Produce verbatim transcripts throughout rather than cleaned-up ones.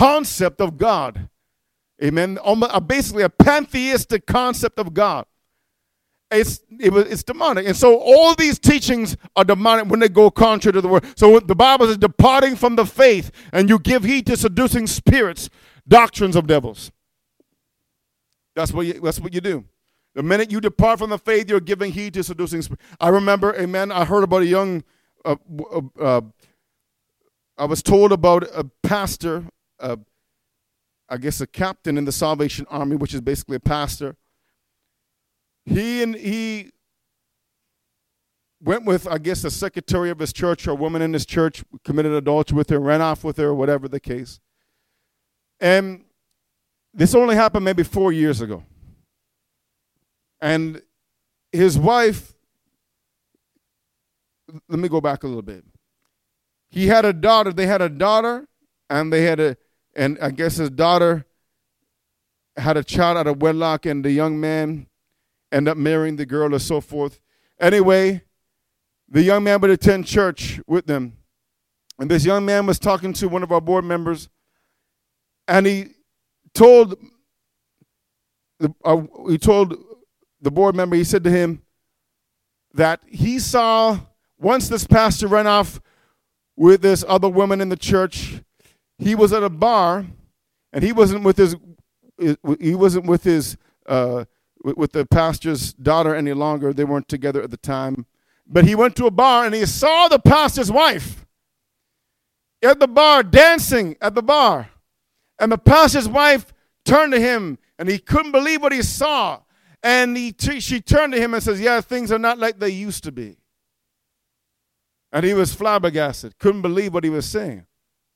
concept of God. Amen. Basically a pantheistic concept of God. It's, it was, it's demonic. And so all these teachings are demonic when they go contrary to the word. So the Bible is departing from the faith, and you give heed to seducing spirits, doctrines of devils. That's what you, that's what you do. The minute you depart from the faith, you're giving heed to seducing spirits. I remember, amen, I heard about a young, uh, uh, uh, I was told about a pastor, uh, I guess a captain in the Salvation Army, which is basically a pastor. He and he went with, I guess, the secretary of his church or a woman in his church, committed adultery with her, ran off with her, or whatever the case. And this only happened maybe four years ago. And his wife, let me go back a little bit. He had a daughter. They had a daughter, and they had a, and I guess his daughter had a child out of wedlock, and the young man ended up marrying the girl and so forth. Anyway, the young man would attend church with them. And this young man was talking to one of our board members, and he told the, uh, he told the board member, he said to him that he saw, once this pastor ran off with this other woman in the church, he was at a bar, and he wasn't with his, he wasn't with his, uh, with the pastor's daughter any longer. They weren't together at the time. But he went to a bar, and he saw the pastor's wife at the bar, dancing at the bar. And the pastor's wife turned to him, and he couldn't believe what he saw. And he t- she turned to him and says, yeah, things are not like they used to be. And he was flabbergasted, couldn't believe what he was saying.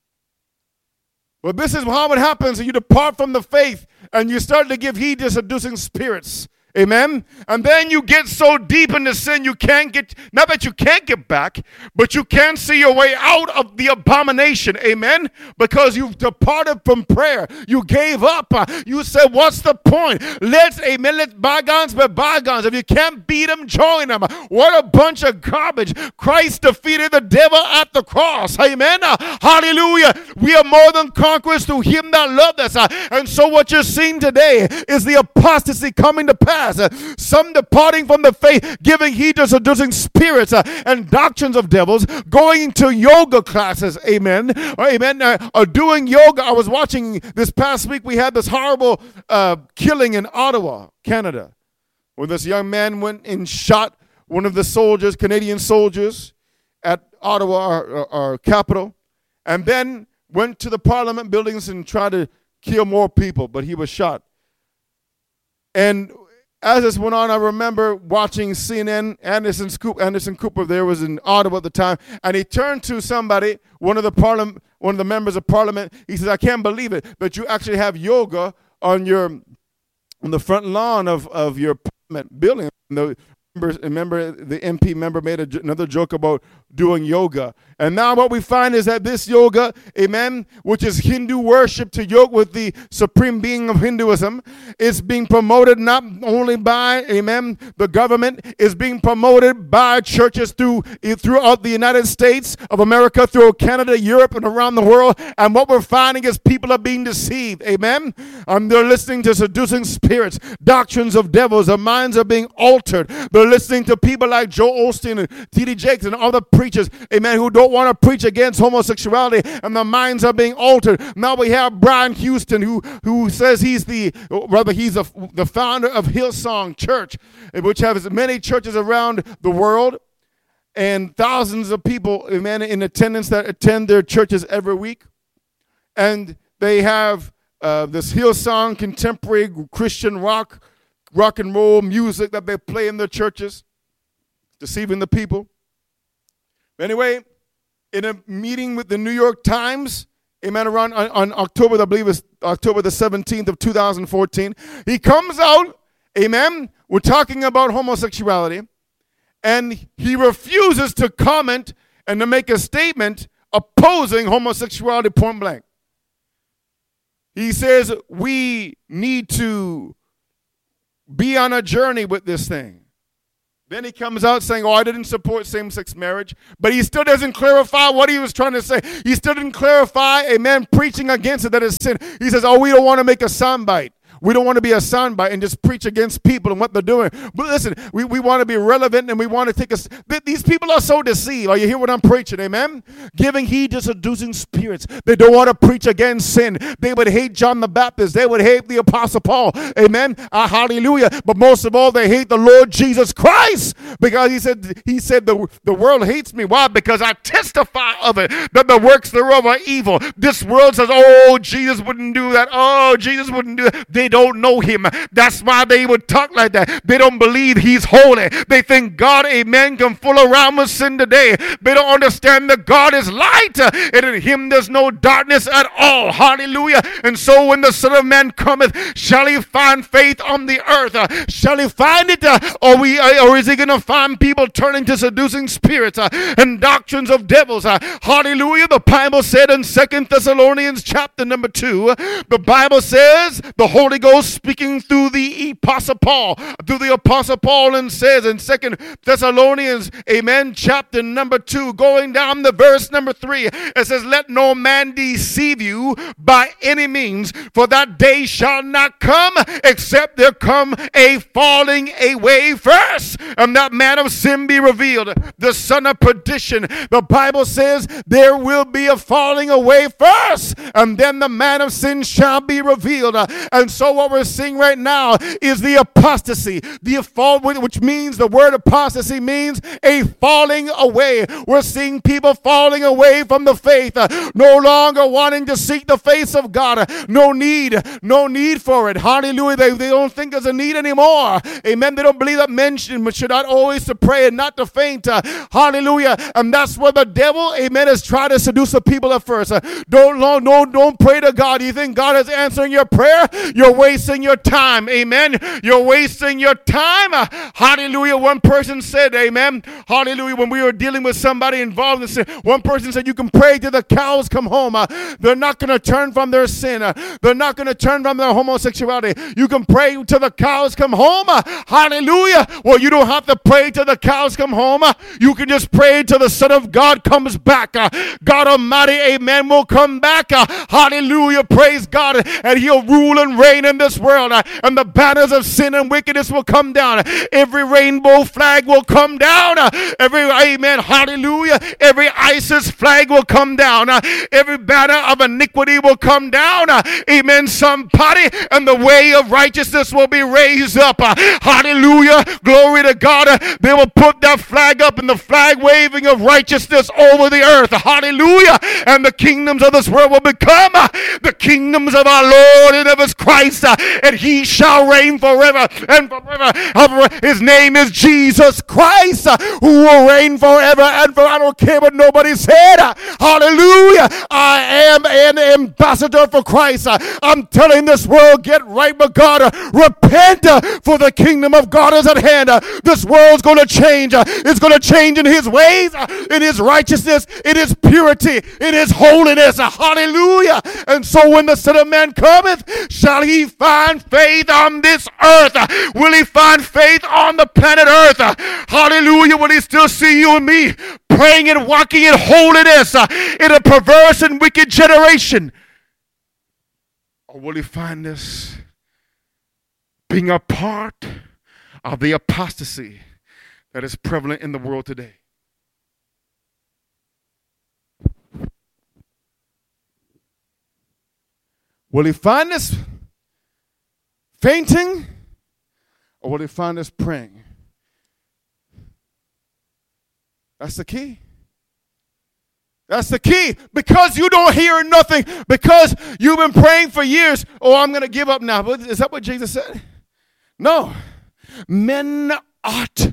Well, this is how it happens when you depart from the faith and you start to give heed to seducing spirits. Amen? And then you get so deep into sin you can't get, not that you can't get back, but you can't see your way out of the abomination. Amen? Because you've departed from prayer. You gave up. Uh, you said, what's the point? Let's, amen, let bygones be bygones. If you can't beat them, join them. What a bunch of garbage. Christ defeated the devil at the cross. Amen? Uh, hallelujah. We are more than conquerors through him that loved us. Uh, and so what you're seeing today is the apostasy coming to pass. Uh, some departing from the faith, giving heed to seducing spirits uh, and doctrines of devils, going into yoga classes, amen, or, amen, uh, or doing yoga. I was watching this past week, we had this horrible uh, killing in Ottawa, Canada, where this young man went and shot one of the soldiers, Canadian soldiers, at Ottawa, our, our, our capital, and then went to the Parliament buildings and tried to kill more people, but he was shot. And as this went on, I remember watching C N N. Anderson Cooper, Anderson Cooper there was in Ottawa at the time, and he turned to somebody, one of the parliament, one of the members of Parliament. He says, "I can't believe it, but you actually have yoga on your on the front lawn of, of your Parliament building." The, remember, the M P member made a, another joke about doing yoga. And now what we find is that this yoga, amen, which is Hindu worship to yoke with the supreme being of Hinduism, is being promoted not only by, amen, the government, is being promoted by churches through throughout the United States of America, through Canada, Europe, and around the world. And what we're finding is people are being deceived, amen. Um, they're listening to seducing spirits, doctrines of devils. Their minds are being altered. They're listening to people like Joel Osteen and T D Jakes and other preachers, amen, who don't want to preach against homosexuality, and their minds are being altered. Now we have Brian Houston, who who says he's the, rather he's a, the founder of Hillsong Church, which has many churches around the world, and thousands of people, amen, in attendance that attend their churches every week. And they have uh, this Hillsong contemporary Christian rock, rock and roll music that they play in their churches, deceiving the people. Anyway, in a meeting with the New York Times, amen, around on, on October, I believe it's October the seventeenth of two thousand fourteen, he comes out, amen, we're talking about homosexuality, and he refuses to comment and to make a statement opposing homosexuality point blank. He says we need to be on a journey with this thing. Then he comes out saying, oh, I didn't support same-sex marriage. But he still doesn't clarify what he was trying to say. He still didn't clarify, amen, preaching against it, that is sin. He says, oh, we don't want to make a soundbite. We don't want to be a soundbite and just preach against people and what they're doing. But listen, we, we want to be relevant and we want to take us. These people are so deceived. Are you hear what I'm preaching? Amen? Giving heed to seducing spirits. They don't want to preach against sin. They would hate John the Baptist. They would hate the Apostle Paul. Amen? Uh, hallelujah. But most of all, they hate the Lord Jesus Christ because he said, he said the, the world hates me. Why? Because I testify of it, that the works thereof are evil. This world says, oh, Jesus wouldn't do that. Oh, Jesus wouldn't do that. They don't know him. That's why they would talk like that. They don't believe he's holy. They think God, amen, can fool around with sin today. They don't understand that God is light, and in him there's no darkness at all. Hallelujah. And so when the Son of Man cometh, shall he find faith on the earth? Uh, shall he find it? Uh, or, we, uh, or is he going to find people turning to seducing spirits uh, and doctrines of devils? Uh, hallelujah. The Bible said in Second Thessalonians chapter number two, the Bible says the Holy Ghost speaking through the Apostle Paul, through the Apostle Paul, and says in Second Thessalonians, amen, chapter number two, going down the verse number three, it says, let no man deceive you by any means, for that day shall not come except there come a falling away first, and that man of sin be revealed, the son of perdition. The Bible says there will be a falling away first, and then the man of sin shall be revealed. And so what we're seeing right now is the apostasy, the fall, which means the word apostasy means a falling away. We're seeing people falling away from the faith, uh, no longer wanting to seek the face of God. No need, no need for it. Hallelujah. They, they don't think there's a need anymore. Amen. They don't believe that men should, should not always to pray and not to faint. Uh, hallelujah. And that's where the devil, amen, is trying to seduce the people at first. Uh, don't, don't, don't pray to God. You think God is answering your prayer? You're wasting your time. Amen. You're wasting your time. Uh, hallelujah. One person said, amen. Hallelujah. When we were dealing with somebody involved in sin, one person said, you can pray till the cows come home. Uh, they're not going to turn from their sin. Uh, they're not going to turn from their homosexuality. You can pray till the cows come home. Uh, hallelujah. Well, you don't have to pray till the cows come home. Uh, you can just pray till the Son of God comes back. Uh, God Almighty, amen, will come back. Uh, hallelujah. Praise God. And he'll rule and reign in this world. Uh, and the banners of sin and wickedness will come down. Every rainbow flag will come down. Uh, every, amen, hallelujah. Every ISIS flag will come down. Uh, every banner of iniquity will come down. Uh, amen, somebody. And the way of righteousness will be raised up. Uh, hallelujah. Glory to God. Uh, they will put that flag up in the flag waving of righteousness over the earth. Hallelujah. And the kingdoms of this world will become uh, the kingdoms of our Lord and of his Christ. Uh, and he shall reign forever and forever. His name is Jesus Christ, uh, who will reign forever and forever. I don't care what nobody said. Uh, hallelujah. I am an ambassador for Christ. Uh, I'm telling this world, get right with God. Uh, repent, uh, for the kingdom of God is at hand. Uh, this world's going to change. Uh, it's going to change in his ways, uh, in his righteousness, in his purity, in his holiness. Uh, hallelujah. And so when the Son of Man cometh, shall he find faith on this earth? Uh, will he find faith on the planet earth? Uh, hallelujah. Will he still see you and me praying and walking in holiness uh, in a perverse and wicked generation? Or will he find us being a part of the apostasy that is prevalent in the world today? Will he find us fainting, or will he find us praying? That's the key. That's the key. Because you don't hear nothing, because you've been praying for years, oh, I'm going to give up now. Is that what Jesus said? No. Men ought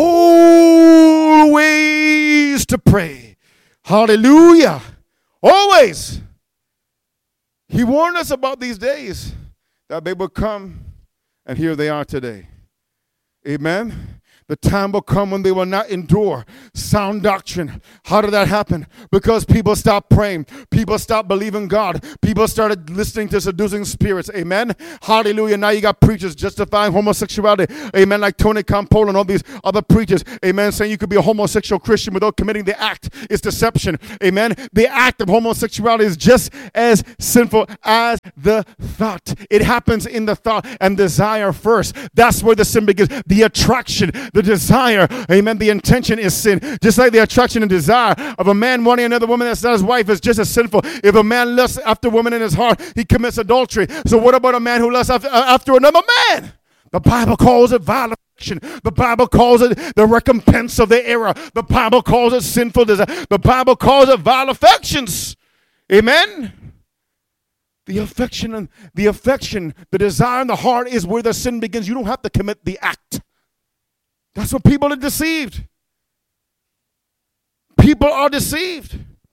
always to pray. Hallelujah. Always. He warned us about these days that they would come, and here they are today. Amen. The time will come when they will not endure sound doctrine. How did that happen? Because people stopped praying. People stopped believing God. People started listening to seducing spirits. Amen. Hallelujah. Now you got preachers justifying homosexuality. Amen. Like Tony Campolo and all these other preachers. Amen. Saying you could be a homosexual Christian without committing the act. It's deception. Amen. The act of homosexuality is just as sinful as the thought. It happens in the thought and desire first. That's where the sin begins. The attraction. The desire, amen, the intention is sin. Just like the attraction and desire of a man wanting another woman that's not his wife is just as sinful. If a man lusts after a woman in his heart, he commits adultery. So what about a man who lusts after, uh, after another man? The Bible calls it vile affection. The Bible calls it the recompense of the error. The Bible calls it sinful desire. The Bible calls it vile affections. Amen. The affection and the affection, the desire in the heart is where the sin begins. You don't have to commit the act. That's what people are deceived. People are deceived.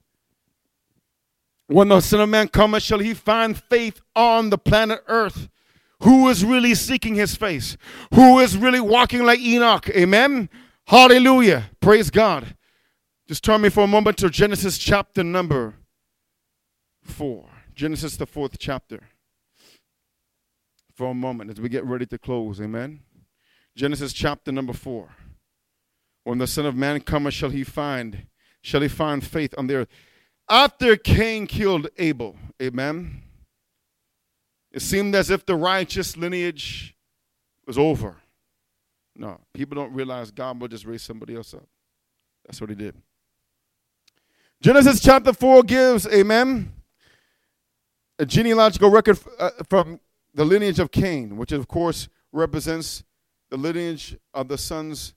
When the Son of Man cometh, shall he find faith on the planet Earth? Who is really seeking his face? Who is really walking like Enoch? Amen? Hallelujah. Praise God. Just turn me for a moment to Genesis chapter number four. Genesis, the fourth chapter. For a moment as we get ready to close. Amen? Genesis chapter number four. When the Son of Man cometh, shall he find, shall he find faith on the earth? After Cain killed Abel, amen, it seemed as if the righteous lineage was over. No, people don't realize God will just raise somebody else up. That's what he did. Genesis chapter four gives, amen, a genealogical record uh, from the lineage of Cain, which of course represents the lineage of the sons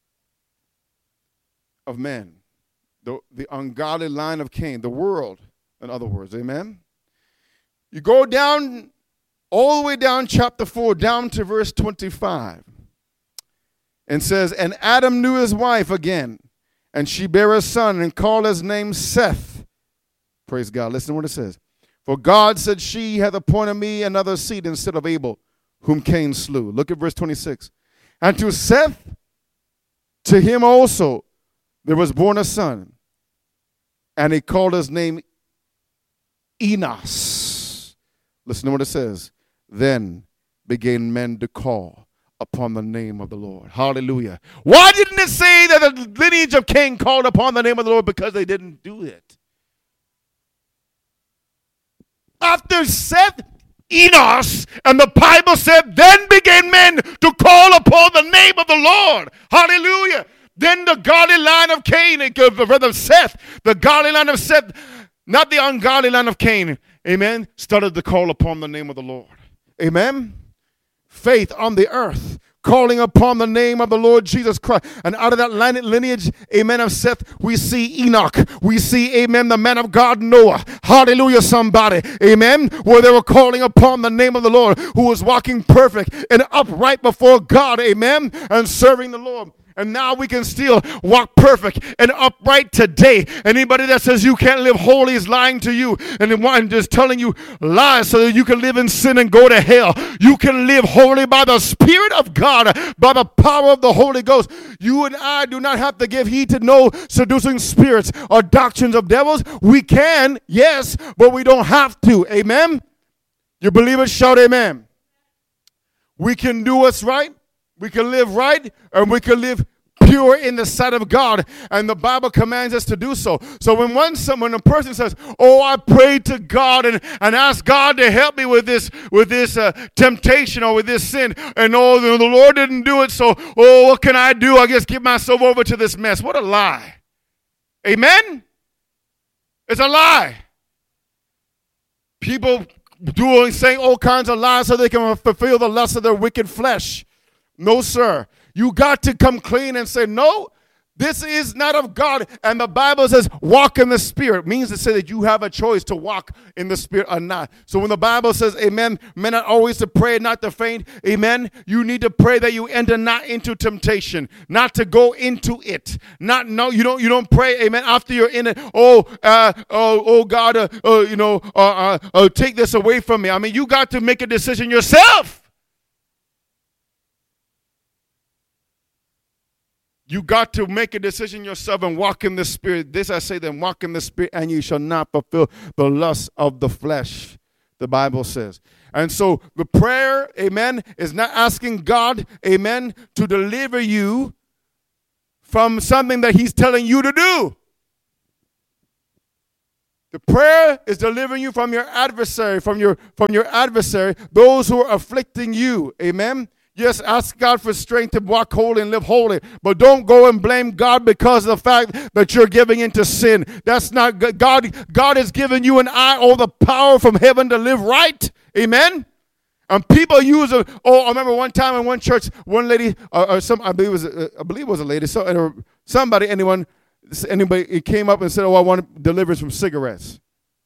of men, the, the ungodly line of Cain, the world, in other words, amen? You go down, all the way down chapter four, down to verse twenty-five, and says, and Adam knew his wife again, and she bare a son, and called his name Seth. Praise God. Listen to what it says. For God said, she hath appointed me another seed instead of Abel, whom Cain slew. Look at verse twenty-six. And to Seth, to him also, there was born a son, and he called his name Enos. Listen to what it says. Then began men to call upon the name of the Lord. Hallelujah. Why didn't it say that the lineage of Cain called upon the name of the Lord? Because they didn't do it. After Seth, Enos, and the Bible said, then began men to call upon the name of the Lord. Hallelujah. Then the godly line of Cain, rather Seth, the godly line of Seth, not the ungodly line of Cain, amen, started to call upon the name of the Lord. Amen. Faith on the earth, calling upon the name of the Lord Jesus Christ. And out of that lineage, amen, of Seth, we see Enoch. We see, amen, the man of God, Noah. Hallelujah, somebody. Amen. Where they were calling upon the name of the Lord, who was walking perfect and upright before God. Amen. And serving the Lord. And now we can still walk perfect and upright today. Anybody that says you can't live holy is lying to you and just telling you lies so that you can live in sin and go to hell. You can live holy by the Spirit of God, by the power of the Holy Ghost. You and I do not have to give heed to no seducing spirits or doctrines of devils. We can, yes, but we don't have to. Amen? You believe it? Shout amen. We can do what's right. We can live right, and we can live pure in the sight of God, and the Bible commands us to do so. So when one someone a person says, "Oh, I prayed to God and, and asked God to help me with this with this uh, temptation or with this sin, and oh, the, the Lord didn't do it, so oh, what can I do? I guess give myself over to this mess." What a lie! Amen. It's a lie. People doing saying all kinds of lies so they can fulfill the lust of their wicked flesh. No, sir. You got to come clean and say, no, this is not of God. And the Bible says walk in the Spirit. It means to say that you have a choice to walk in the Spirit or not. So when the Bible says, amen, men are always to pray, not to faint. Amen. You need to pray that you enter not into temptation, not to go into it. Not no, you don't you don't pray, amen, after you're in it. Oh, uh, oh, oh God, uh, uh, you know, uh, uh, uh, take this away from me. I mean, you got to make a decision yourself. You got to make a decision yourself and walk in the Spirit. This I say then, walk in the Spirit, and you shall not fulfill the lust of the flesh, the Bible says. And so the prayer, amen, is not asking God, amen, to deliver you from something that he's telling you to do. The prayer is delivering you from your adversary, from your, from your adversary, those who are afflicting you, amen. Yes, ask God for strength to walk holy and live holy. But don't go and blame God because of the fact that you're giving into sin. That's not good. God. God has given you and I all the power from heaven to live right. Amen? And people use it. Oh, I remember one time in one church, one lady, or, or some, I believe it was, a, I believe it was a lady, so, somebody, anyone, anybody came up and said, oh, I want deliverance from cigarettes.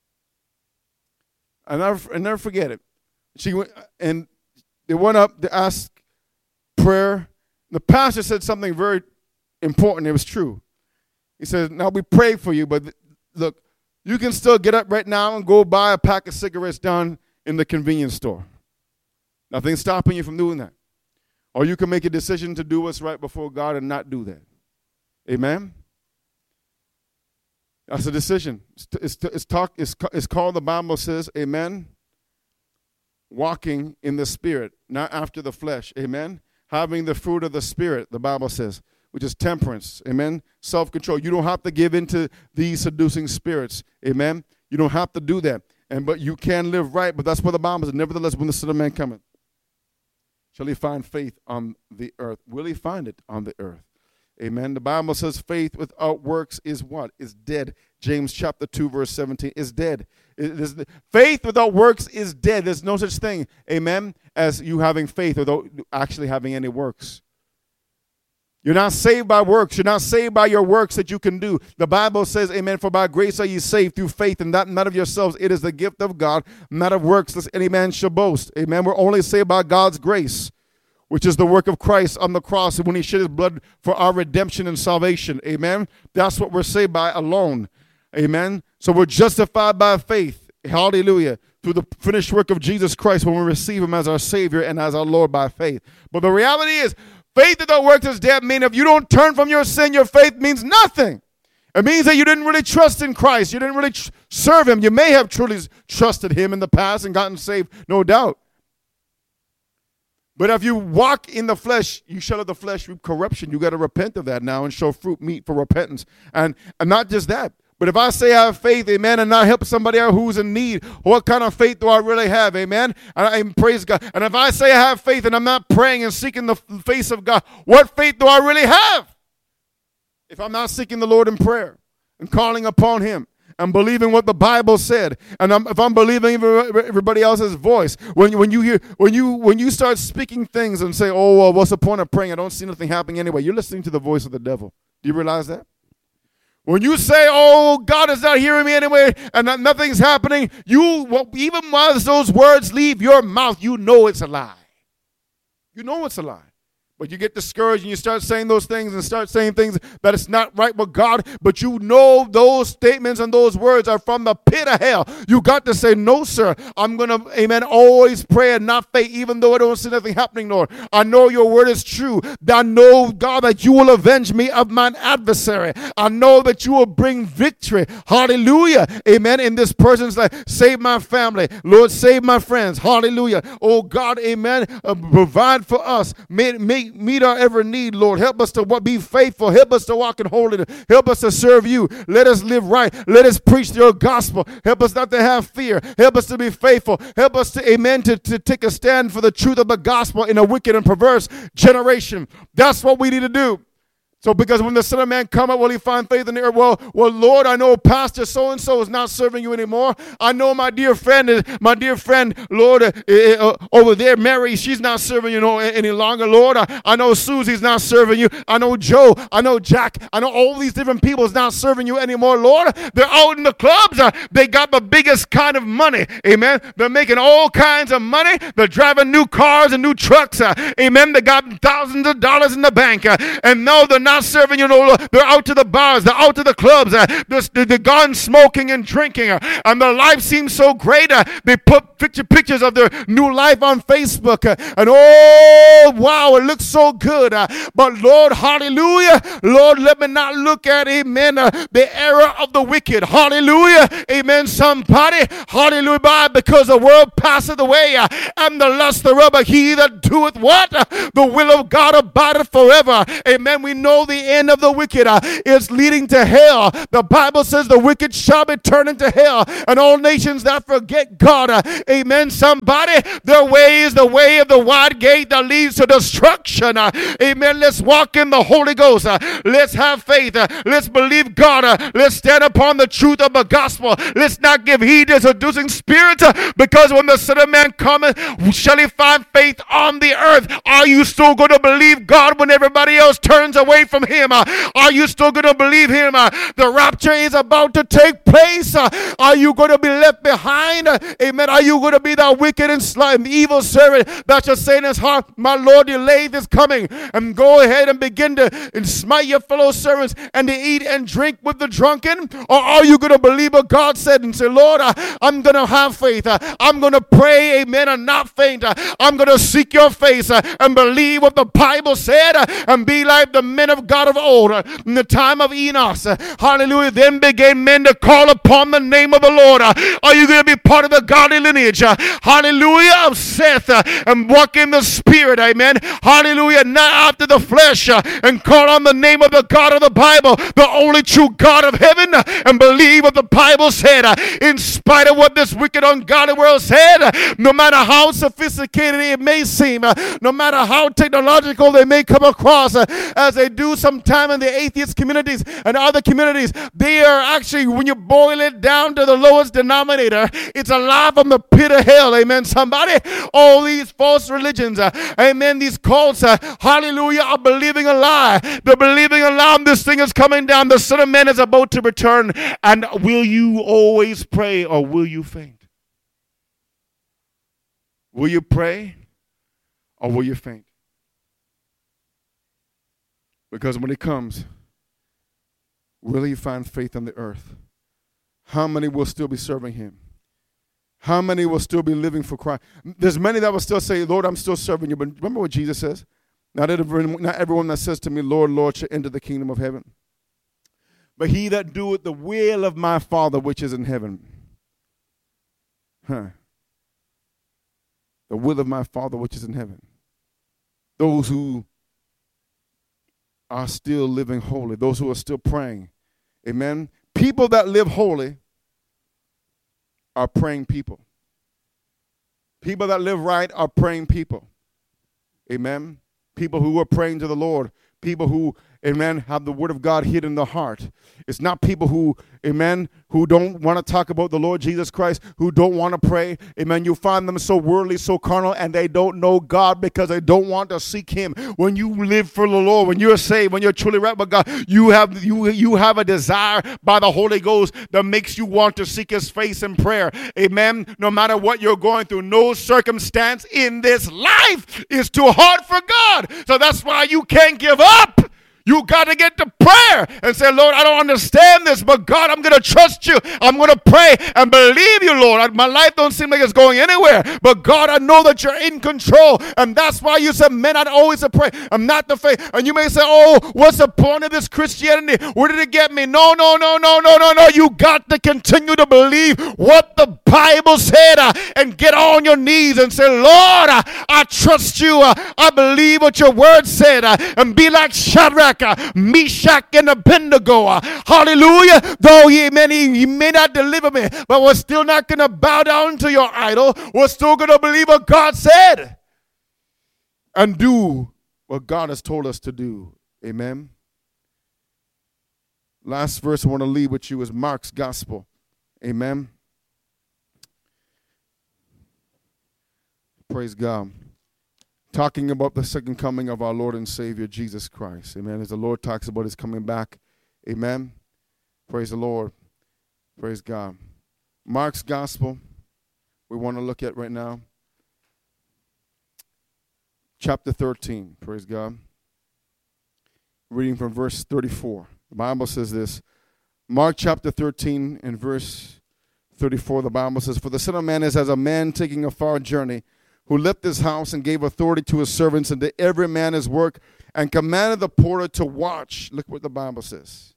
I never, I never forget it. She went, and they went up to ask prayer. The pastor said something very important. It was true. He said, now we pray for you, but look, you can still get up right now and go buy a pack of cigarettes down in the convenience store. Nothing's stopping you from doing that. Or you can make a decision to do what's right before God and not do that. Amen? That's a decision. It's, it's, it's, talk, it's, it's called, the Bible says, amen, walking in the Spirit, not after the flesh. Amen? Having the fruit of the Spirit, the Bible says, which is temperance. Amen? Self-control. You don't have to give into these seducing spirits. Amen? You don't have to do that. And but you can live right. But that's what the Bible says. Nevertheless, when the Son of Man cometh, shall he find faith on the earth? Will he find it on the earth? Amen. The Bible says faith without works is what? Is dead. James chapter two, verse seventeen is dead. It is, faith without works is dead. There's no such thing, amen, as you having faith without actually having any works. You're not saved by works. You're not saved by your works that you can do. The Bible says, amen, for by grace are ye saved through faith, and that not of yourselves. It is the gift of God, not of works, lest any man shall boast. Amen. We're only saved by God's grace, which is the work of Christ on the cross when he shed his blood for our redemption and salvation. Amen. That's what we're saved by alone. Amen. So we're justified by faith. Hallelujah. Through the finished work of Jesus Christ when we receive him as our Savior and as our Lord by faith. But the reality is, faith without works is dead. Meaning if you don't turn from your sin, your faith means nothing. It means that you didn't really trust in Christ. You didn't really tr- serve him. You may have truly trusted him in the past and gotten saved, no doubt. But if you walk in the flesh, you shall of the flesh reap corruption. You got to repent of that now and show fruit, meat for repentance. And, and not just that, but if I say I have faith, amen, and not help somebody out who's in need, what kind of faith do I really have, amen? And I and praise God. And if I say I have faith and I'm not praying and seeking the face of God, what faith do I really have? If I'm not seeking the Lord in prayer and calling upon him and believing what the Bible said, and I'm, if I'm believing everybody else's voice, when, when you hear, when you when you start speaking things and say, oh, well, what's the point of praying? I don't see nothing happening anyway. You're listening to the voice of the devil. Do you realize that? When you say, oh, God is not hearing me anyway, and that nothing's happening, you, well, even while those words leave your mouth, you know it's a lie. You know it's a lie. But you get discouraged and you start saying those things and start saying things that it's not right with God, but you know those statements and those words are from the pit of hell. You got to say, no, sir, I'm going to, amen, always pray and not faith, even though I don't see nothing happening, Lord. I know your word is true. I know, God, that you will avenge me of mine adversary. I know that you will bring victory. Hallelujah. Amen. In this person's life, save my family. Lord, save my friends. Hallelujah. Oh, God, amen. Uh, provide for us. Make, make Meet our every need, Lord. Help us to be faithful. Help us to walk in holiness. Help us to serve you. Let us live right. Let us preach your gospel. Help us not to have fear. Help us to be faithful. Help us to, amen, to, to take a stand for the truth of the gospel in a wicked and perverse generation. That's what we need to do. So because when the Son of Man come up, will he find faith in the earth? Well, well, Lord, I know Pastor so-and-so is not serving you anymore. I know my dear friend, is, my dear friend, Lord, uh, uh, over there, Mary, she's not serving you no, any longer. Lord, I, I know Susie's not serving you. I know Joe. I know Jack. I know all these different people is not serving you anymore. Lord, they're out in the clubs. Uh, they got the biggest kind of money. Amen. They're making all kinds of money. They're driving new cars and new trucks. Uh, amen. They got thousands of dollars in the bank. Uh, and no, they're not serving you, know, they're out to the bars, they're out to the clubs, uh, they're, they're gone smoking and drinking, uh, and their life seems so great. Uh, they put picture pictures of their new life on Facebook. Uh, and oh, wow, it looks so good. Uh, but Lord, hallelujah, Lord, let me not look at, amen, uh, the error of the wicked. Hallelujah, amen, somebody, hallelujah, because the world passeth away uh, and the lust thereof, but he that doeth what? Uh, the will of God abideth forever. Amen. We know the end of the wicked uh, is leading to hell. The Bible says the wicked shall be turned into hell, and all nations that forget God. Uh, amen. Somebody, their way is the way of the wide gate that leads to destruction. Uh, amen. Let's walk in the Holy Ghost. Uh, let's have faith. Uh, let's believe God. Uh, let's stand upon the truth of the gospel. Let's not give heed to seducing spirits, uh, because when the Son of Man cometh, shall he find faith on the earth? Are you still going to believe God when everybody else turns away from him? Uh, are you still going to believe him? Uh, the rapture is about to take place. Uh, are you going to be left behind? Uh, amen. Are you going to be that wicked and slime, evil servant that shall say in his heart, my Lord, delay this coming, and go ahead and begin to and smite your fellow servants and to eat and drink with the drunken? Or are you going to believe what God said and say, Lord, uh, I'm going to have faith. Uh, I'm going to pray, amen, and not faint. Uh, I'm going to seek your face uh, and believe what the Bible said uh, and be like the men of God of old uh, in the time of Enos. Uh, hallelujah. Then began men to call upon the name of the Lord. Uh, are you going to be part of the godly lineage? Uh, hallelujah. Of Seth uh, and walk in the Spirit. Amen. Hallelujah. Not after the flesh uh, and call on the name of the God of the Bible, the only true God of heaven, uh, and believe what the Bible said. Uh, in spite of what this wicked, ungodly world said, uh, no matter how sophisticated it may seem, uh, no matter how technological they may come across, uh, as they do sometime in the atheist communities and other communities, they are actually, when you boil it down to the lowest denominator, it's a lie from the pit of hell. Amen, somebody. All these false religions, uh, amen, these cults, uh, hallelujah, are believing a lie. They're believing a lie. This thing is coming down. The Son of Man is about to return. And will you always pray, or will you faint? Will you pray, or will you faint? Because when he comes, will he find faith on the earth? How many will still be serving him? How many will still be living for Christ? There's many that will still say, Lord, I'm still serving you. But remember what Jesus says? Not everyone, not everyone that says to me, Lord, Lord, shall enter the kingdom of heaven, but he that doeth the will of my Father which is in heaven. Huh. The will of my Father which is in heaven. Those who are still living holy, those who are still praying. Amen. People that live holy are praying people. People that live right are praying people. Amen. People who are praying to the Lord. People who, amen, have the word of God hid in their heart. It's not people who, amen, who don't want to talk about the Lord Jesus Christ, who don't want to pray. Amen. You find them so worldly, so carnal, and they don't know God because they don't want to seek him. When you live for the Lord, when you're saved, when you're truly right with God, you have you you have a desire by the Holy Ghost that makes you want to seek his face in prayer. Amen. No matter what you're going through, no circumstance in this life is too hard for God. So that's why you can't give up. You got to get to prayer and say, Lord, I don't understand this, but God, I'm going to trust you. I'm going to pray and believe you, Lord. My life don't seem like it's going anywhere, but God, I know that you're in control, and that's why you said, men, I'd always to pray. I'm not the faith. And you may say, oh, what's the point of this Christianity? Where did it get me? No, no, no, no, no, no, no. You got to continue to believe what the Bible said uh, and get on your knees and say, Lord, uh, I trust you. Uh, I believe what your word said, uh, and be like Shadrach, Uh, Meshach, and Abednego. Uh, hallelujah. Though he may, he may not deliver me, but we're still not going to bow down to your idol. We're still going to believe what God said and do what God has told us to do. Amen. Last verse I want to leave with you is Mark's gospel. Amen. Praise God. Talking about the second coming of our Lord and Savior, Jesus Christ. Amen. As the Lord talks about his coming back. Amen. Praise the Lord. Praise God. Mark's gospel, we want to look at right now. Chapter thirteen. Praise God. Reading from verse thirty-four. The Bible says this. Mark chapter thirteen and verse thirty-four, the Bible says, "For the Son of Man is as a man taking a far journey, who left his house and gave authority to his servants, and to every man his work, and commanded the porter to watch." Look what the Bible says.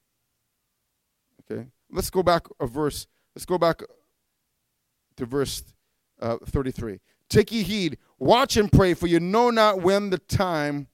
Okay, let's go back a verse. Let's go back to verse uh, thirty-three. "Take ye heed, watch and pray, for you know not when the time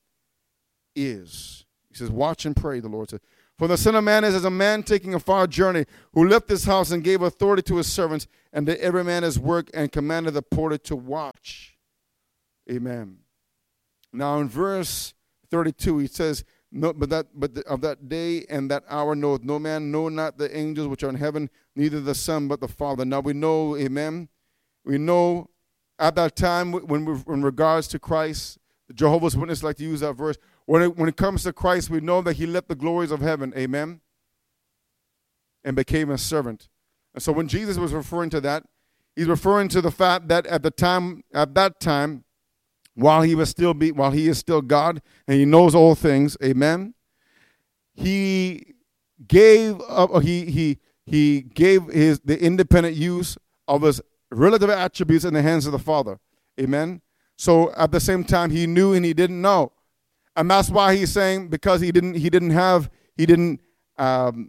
is." He says, watch and pray, the Lord said. "For the Son of Man is as a man taking a far journey, who left his house and gave authority to his servants, and to every man his work, and commanded the porter to watch." Amen. Now in verse thirty-two, he says, "No, but that, but the, of that day and that hour knoweth no man, no, not the angels which are in heaven, neither the Son, but the Father." Now we know, amen, we know at that time when we, in regards to Christ, the Jehovah's Witnesses like to use that verse. When it, when it comes to Christ, we know that he left the glories of heaven, amen, and became a servant. And so when Jesus was referring to that, he's referring to the fact that at the time, at that time, while he was still be, while he is still God and he knows all things, amen, he gave up, he he he gave his the independent use of his relative attributes in the hands of the Father, amen. So at the same time, he knew and he didn't know. And that's why he's saying, because he didn't, he didn't have, he didn't, um,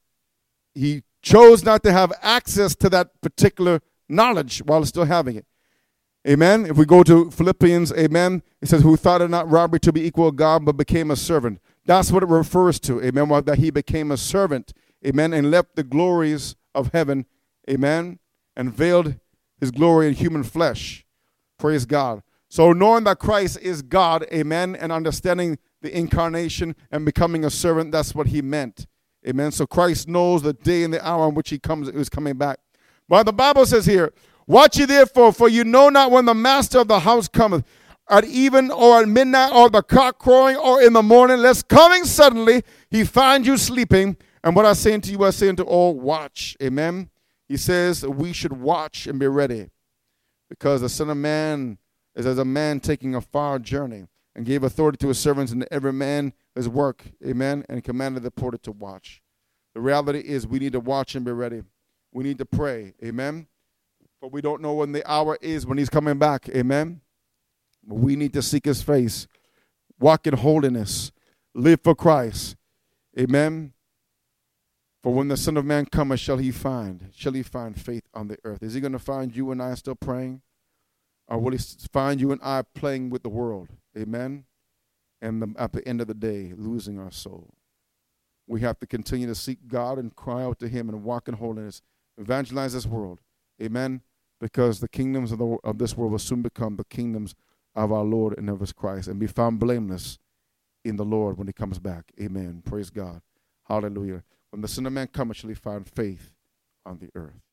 he chose not to have access to that particular knowledge while still having it. Amen. If we go to Philippians, amen, it says, "Who thought it not robbery to be equal to God, but became a servant." That's what it refers to, amen, that he became a servant, amen, and left the glories of heaven, amen, and veiled his glory in human flesh. Praise God. So knowing that Christ is God, amen, and understanding the incarnation and becoming a servant, that's what he meant. Amen. So Christ knows the day and the hour in which he comes, is coming back. But the Bible says here, "Watch ye therefore, for you know not when the master of the house cometh, at even or at midnight, or the cock crowing, or in the morning, lest coming suddenly he find you sleeping. And what I say unto you, I say unto all, watch." Amen. He says we should watch and be ready, because the Son of Man is as a man taking a far journey, and gave authority to his servants, and to every man his work, amen, and commanded the porter to watch. The reality is we need to watch and be ready. We need to pray, amen, but we don't know when the hour is when he's coming back, amen. We need to seek his face, walk in holiness, live for Christ, amen. For when the Son of Man cometh, shall he find, shall he find faith on the earth? Is he going to find you and I still praying? Or will he find you and I playing with the world? Amen? And the, at the end of the day, losing our soul. We have to continue to seek God and cry out to him and walk in holiness. Evangelize this world. Amen? Because the kingdoms of, the, of this world will soon become the kingdoms of our Lord and of his Christ, and be found blameless in the Lord when he comes back. Amen. Praise God. Hallelujah. When the Son of Man cometh, shall he find faith on the earth.